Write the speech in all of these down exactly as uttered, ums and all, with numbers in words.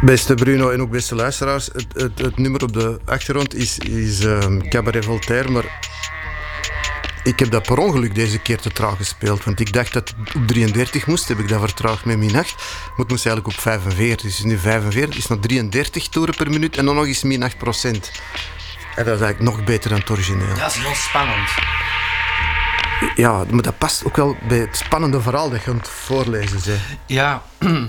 Beste Bruno en ook beste luisteraars, het, het, het nummer op de achtergrond is, is um, Cabaret Voltaire, maar ik heb dat per ongeluk deze keer te traag gespeeld, want ik dacht dat het op drieëndertig moest, heb ik dat vertraagd met min acht, maar het moest eigenlijk op vijfenveertig, dus nu vijfenveertig, is nog drieëndertig toeren per minuut en dan nog eens min acht procent. En dat is eigenlijk nog beter dan het origineel. Dat is heel spannend. Ja, maar dat past ook wel bij het spannende verhaal dat je aan het voorlezen bent. Ja,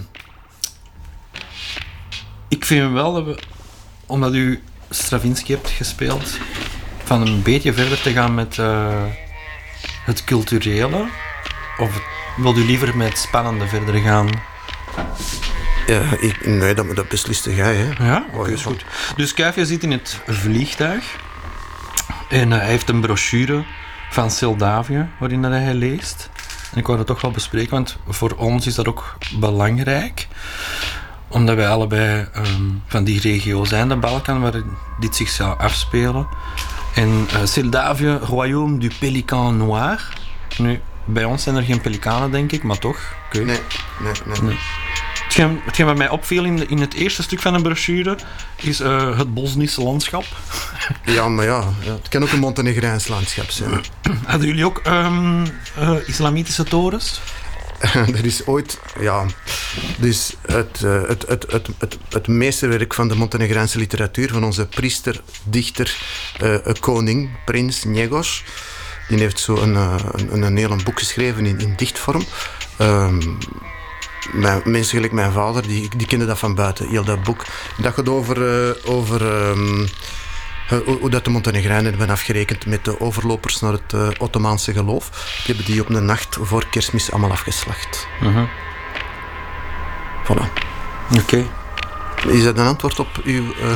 ik vind wel dat we, omdat u Stravinsky hebt gespeeld, van een beetje verder te gaan met uh, het culturele, of wil u liever met het spannende verder gaan? Ja, ik, nee, dat, dat besliste jij, hè? Ja, oké, is goed. Dus Kuifje zit in het vliegtuig en uh, hij heeft een brochure van Seldavia waarin dat hij leest. En ik wou dat toch wel bespreken, want voor ons is dat ook belangrijk, omdat wij allebei um, van die regio zijn, de Balkan, waar dit zich zou afspelen. En uh, Seldavia, Royaume du Pélican Noir. Nu, bij ons zijn er geen pelikanen, denk ik, maar toch. Okay. Nee, nee, nee. nee. Hetgeen, hetgeen wat mij opviel in, de, in het eerste stuk van de brochure is uh, het Bosnische landschap. Ja, maar ja, ja, het kan ook een Montenegrijns landschap zijn. Hadden jullie ook um, uh, islamitische torens? Er is ooit, ja, dus het, uh, het, het, het, het, het meesterwerk van de Montenegrijnse literatuur, van onze priester, dichter, uh, koning, prins Njegos. Die heeft zo een, uh, een, een heel boek geschreven in, in dichtvorm. Um, Mijn, mensen gelijk mijn vader, die, die kenden dat van buiten, heel dat boek. Dat gaat over, uh, over um, hoe, hoe dat de Montenegrijnen hebben afgerekend met de overlopers naar het uh, Ottomaanse geloof. Die hebben die op een nacht voor Kerstmis allemaal afgeslacht. Uh-huh. Voilà. Oké. Okay. Is dat een antwoord op uw... Uh...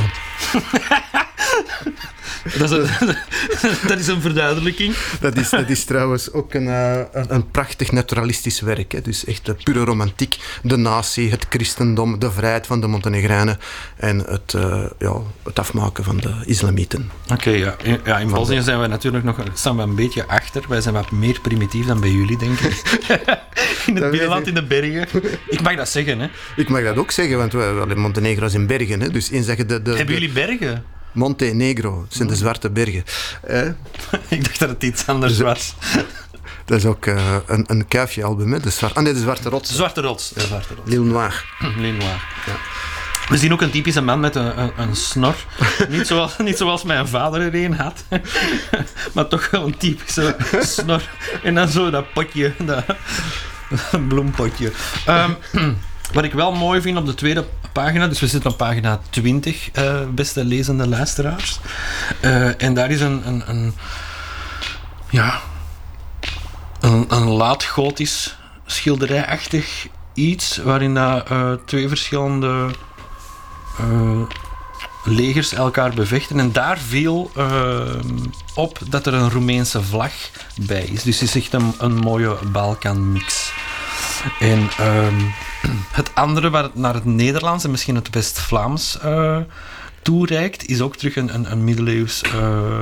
dat, is een, dat is een verduidelijking. Dat is, dat is trouwens ook een, uh, een, een prachtig naturalistisch werk. Hè. Dus echt de pure romantiek. De natie, het christendom, de vrijheid van de Montenegrijnen en het, uh, ja, het afmaken van de islamieten. Oké, okay, ja. In, ja, in Bosnië zijn wij natuurlijk nog staan we een beetje achter. Wij zijn wat meer primitief dan bij jullie, denk ik. In het binnenland, in de bergen. Ik mag dat zeggen, hè. Ik mag dat ook zeggen, want we, we, Montenegro is in bergen. Hè. Dus eens dat je de, de, Hebben jullie bergen? Montenegro, het zijn de zwarte bergen. Eh? Ik dacht dat het iets anders was. Dat is ook uh, een, een Kuifje-album, hè? De zwarte, ah nee, de Zwarte Rots. De Zwarte Rots. De Zwarte Rots. L'Île Noire. L'Île Noire, ja. We zien ook een typische man met een, een, een snor. Niet zoals, niet zoals mijn vader er een had. Maar toch wel een typische snor. En dan zo dat potje, dat bloempotje. Um, Wat ik wel mooi vind op de tweede pagina, dus we zitten op pagina twintig, uh, beste lezende luisteraars. Uh, en daar is een, een, een ja, een, een laat-gotisch schilderijachtig iets, waarin dat, uh, twee verschillende uh, legers elkaar bevechten. En daar viel uh, op dat er een Roemeense vlag bij is. Dus het is echt een, een mooie Balkan-mix. En um, het andere, waar het naar het Nederlands en misschien het West-Vlaams uh, toereikt, is ook terug een, een, een middeleeuws uh,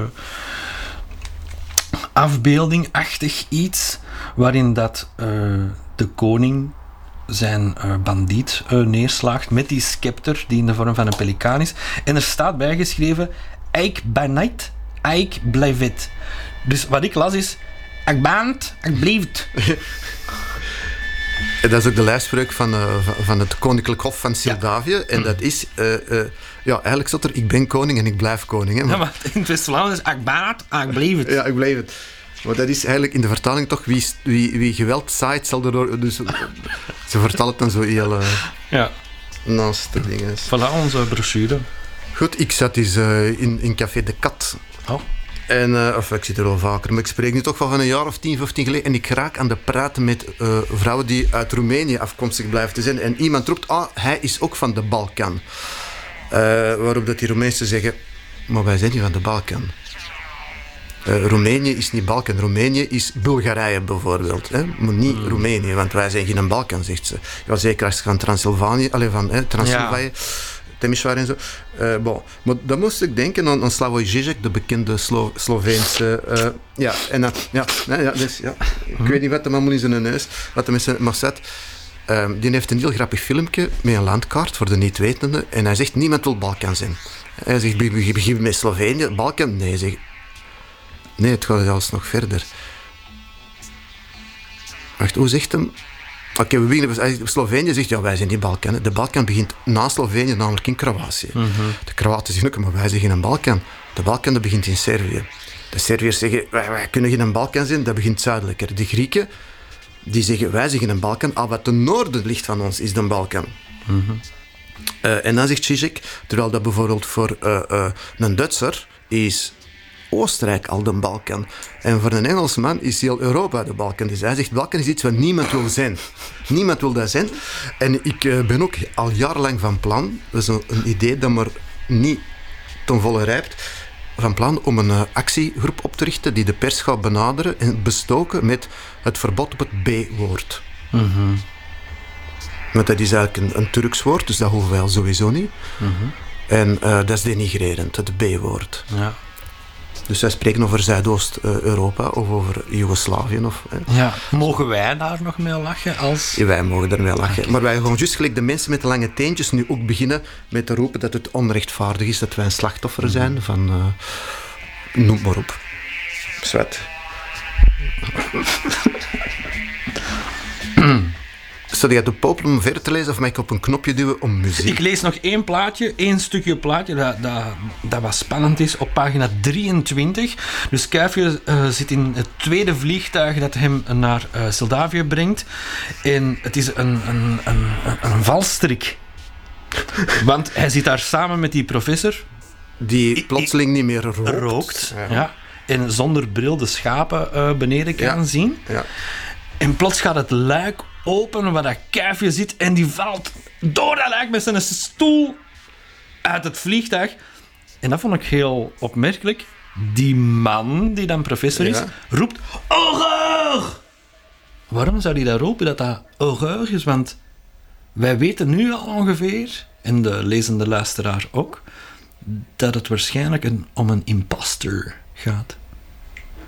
afbeelding-achtig iets, waarin dat uh, de koning zijn uh, bandiet uh, neerslaagt met die scepter die in de vorm van een pelikaan is. En er staat bijgeschreven, Eik banait, Eik blijvet. Dus wat ik las is, ik baant, ik blijft. Dat is ook de lijfspreuk van, uh, van het Koninklijk Hof van Seldavia. Ja. En dat is, uh, uh, ja, eigenlijk zat er, ik ben koning en ik blijf koning. Hè, maar... Ja, maar in het West-Vlaams is, ik baat, ik blijf het. Ja, ik blijf het. Maar dat is eigenlijk in de vertaling toch, wie, wie, wie geweld zaait, zal erdoor... Dus, ze vertalen het dan zo heel... Uh, ja. Naast de dingen. Voilà, onze brochure. Goed, ik zat dus uh, in, in Café de Kat. Oh. En, uh, of ik zit er al vaker, maar ik spreek nu toch wel van een jaar of tien, vijftien geleden. En ik raak aan de praten met uh, vrouwen die uit Roemenië afkomstig blijven te zijn. En iemand roept, ah, hij is ook van de Balkan. Uh, waarop dat die Roemeense zeggen, maar wij zijn niet van de Balkan. Uh, Roemenië is niet Balkan. Roemenië is Bulgarije bijvoorbeeld. Hè? Maar niet mm. Roemenië, want wij zijn geen Balkan, zegt ze. Ja, zeker als je van Transylvanië, allez, van hè, Transylvanië... Ja. Temișoara en zo. Uh, bon. Maar dan moest ik denken aan, aan Slavoj Žižek, de bekende Slo- Sloveense... Uh, ja, en dat... Ja, nee, ja, dus, ja. Ik weet niet wat de man moet in zijn neus, wat hij met zijn mazet. Um, die heeft een heel grappig filmpje met een landkaart voor de niet-wetenden. En hij zegt, niemand wil Balkan zijn. Hij zegt, we beginnen met Slovenië, Balkan? Nee, zeg. Nee, het gaat zelfs nog verder. Wacht, hoe zegt hem? Oké, okay, we beginnen... Slovenië zegt, ja, wij zijn die Balkan. De Balkan begint na Slovenië, namelijk in Kroatië. Mm-hmm. De Kroaten zeggen ook, maar wij zeggen een Balkan. De Balkan, dat begint in Servië. De Serviërs zeggen, wij, wij kunnen geen Balkan zijn, dat begint zuidelijker. De Grieken, die zeggen, wij zeggen een Balkan, al wat ten noorden ligt van ons, is de Balkan. Mm-hmm. Uh, en dan zegt Zizek, terwijl dat bijvoorbeeld voor uh, uh, een Duitser is Oostenrijk al de Balkan. En voor een Engelsman is heel Europa de Balkan. Dus hij zegt, Balkan is iets wat niemand wil zijn. Niemand wil dat zijn. En ik uh, ben ook al jarenlang van plan, dat is een, een idee dat maar niet ten volle rijpt, van plan om een uh, actiegroep op te richten die de pers gaat benaderen en bestoken met het verbod op het B-woord. Mm-hmm. Want dat is eigenlijk een, een Turks woord, dus dat hoeven wij al sowieso niet. Mm-hmm. En uh, dat is denigrerend, het B-woord. Ja. Dus wij spreken over Zuidoost-Europa of over Joegoslavië. Of, ja. Mogen wij daar nog mee lachen? Als... Ja, wij mogen er mee lachen. Okay. Maar wij gaan juist gelijk de mensen met de lange teentjes nu ook beginnen met te roepen dat het onrechtvaardig is dat wij een slachtoffer zijn mm-hmm. van... Uh, noem maar op. Zwet. Stel jij de popel om verder te lezen of mag ik op een knopje duwen om muziek? Ik lees nog één plaatje, één stukje plaatje dat, dat, dat wat spannend is op pagina drieëntwintig. Dus Kuifje uh, zit in het tweede vliegtuig dat hem naar uh, Moldavië brengt. En het is een, een, een, een valstrik. Want hij zit daar samen met die professor. Die plotseling niet meer rookt. rookt ja. Ja, en zonder bril de schapen uh, beneden kan ja. zien. Ja. En plots gaat het luik open waar dat Kuifje zit en die valt door dat luik met zijn stoel uit het vliegtuig. En dat vond ik heel opmerkelijk. Die man, die dan professor is, ja. roept horreur! Waarom zou hij dat roepen dat dat horreur is? Want wij weten nu al ongeveer, en de lezende luisteraar ook, dat het waarschijnlijk een, om een imposter gaat.